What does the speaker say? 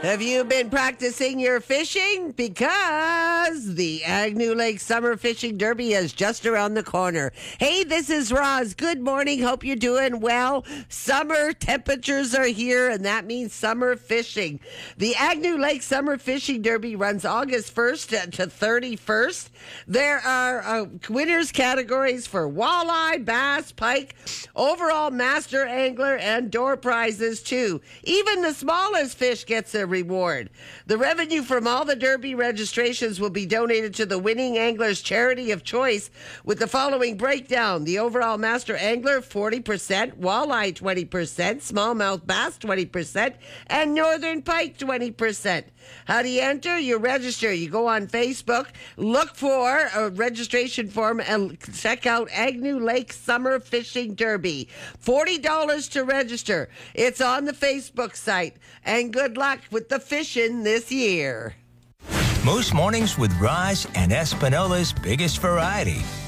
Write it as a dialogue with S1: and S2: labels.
S1: Have you been practicing your fishing? Because the Agnew Lake Summer Fishing Derby is just around the corner. Hey, this is Roz. Good morning. Hope you're doing well. Summer temperatures are here, and that means summer fishing. The Agnew Lake Summer Fishing Derby runs August 1st to 31st. There are winners categories for walleye, bass, pike, overall master angler, and door prizes, too. Even the smallest fish gets a reward. The revenue from all the Derby registrations will be donated to the winning angler's charity of choice with the following breakdown. The overall master angler, 40%, walleye, 20%, smallmouth bass, 20%, and northern pike, 20%. How do you enter? You register. You go on Facebook, look for a registration form, and check out Agnew Lake Summer Fishing Derby. $40 to register. It's on the Facebook site. And good luck with the fishing this year.
S2: Moose Mornings with Roz and Espinola's biggest variety.